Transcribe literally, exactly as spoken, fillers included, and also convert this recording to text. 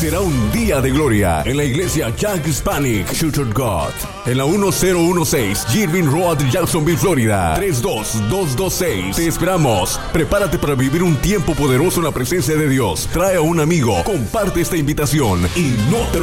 será un día de gloria en la iglesia Jack Hispanic Church of God, en la uno cero uno seis Girvin Road, Jacksonville, Florida, tres dos dos dos seis. Te esperamos. Prepárate para vivir un tiempo poderoso en la presencia de Dios. Trae a un amigo, comparte esta invitación y no te lo